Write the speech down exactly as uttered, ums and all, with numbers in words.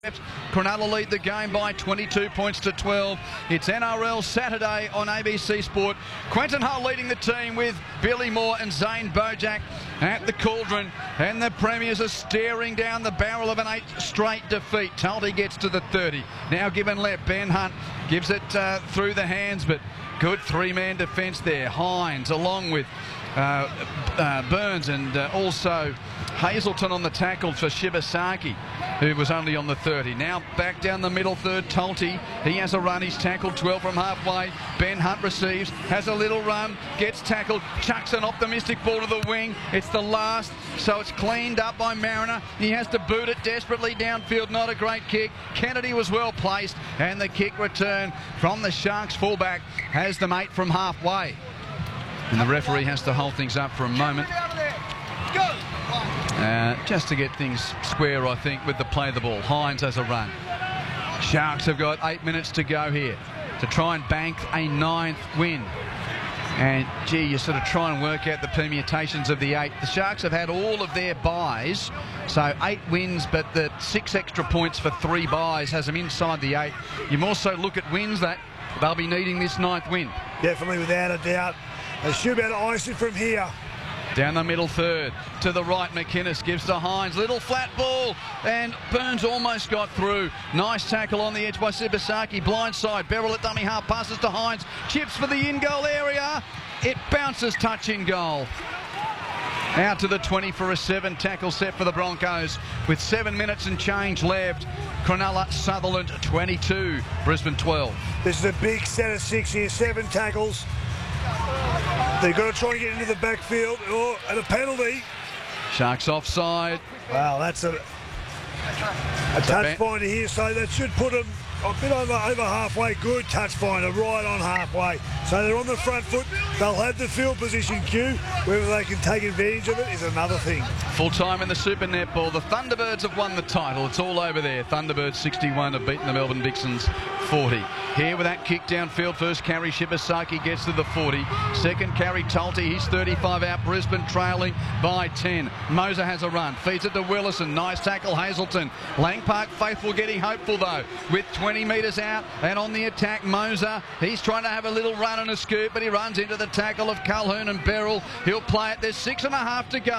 Cronulla lead the game by twenty-two points to twelve. It's N R L Saturday on A B C Sport. Quentin Hull leading the team with Billy Moore and Zane Bojak at the cauldron, and the Premiers are staring down the barrel of an eight straight defeat. Tulty gets to the thirty. Now given left, Ben Hunt gives it uh, through the hands, but good three-man defence there. Hines along with uh, uh, Burns and uh, also Hazelton on the tackle for Shibasaki, who was only on the thirty. Now back down the middle third, Tulty. He has a run. He's tackled twelve from halfway. Ben Hunt receives, has a little run, gets tackled, chucks an optimistic ball to the wing. It's the last, so it's cleaned up by Mariner. He has to boot it desperately downfield. Not a great kick. Kennedy was well placed, and the kick return from the Sharks fullback has them eight from halfway. And the referee has to hold things up for a moment. Uh, just to get things square, I think, with the play of the ball. Hines has a run. Sharks have got eight minutes to go here to try and bank a ninth win. And, gee, you sort of try and work out the permutations of the eight. The Sharks have had all of their buys, so eight wins, but the six extra points for three buys has them inside the eight. You also look at wins that they'll be needing this ninth win. Definitely, without a doubt. They should be able to ice it from here. Down the middle third, to the right, McInnes gives to Hines, little flat ball, and Burns almost got through. Nice tackle on the edge by Shibasaki, blindside, Beryl at dummy half, passes to Hines, chips for the in-goal area, it bounces, touch in goal. Out to the twenty for a seven, tackle set for the Broncos with seven minutes and change left. Cronulla, Sutherland twenty-two, Brisbane twelve. This is a big set of six here, seven tackles. They've got to try and get into the backfield. Oh, and a penalty. Sharks offside. Wow, that's a, a touch finder here, so that should put them a bit over, over halfway. Good touch finder, right on halfway. So they're on the front foot. They'll have the field position cue. Whether they can take advantage of it is another thing. Full time in the Super Netball. The Thunderbirds have won the title. It's all over there. Thunderbirds sixty-one have beaten the Melbourne Vixens forty. Here with that kick downfield, first carry Shibasaki gets to the forty. Second carry Tulty, he's thirty-five out. Brisbane trailing by ten. Moser has a run, feeds it to Willison. Nice tackle, Hazelton. Lang Park faithful getting hopeful though with twenty metres out, and on the attack Moser. He's trying to have a little run and a scoop, but he runs into the tackle of Calhoun and Beryl. He'll play it. There's six and a half to go.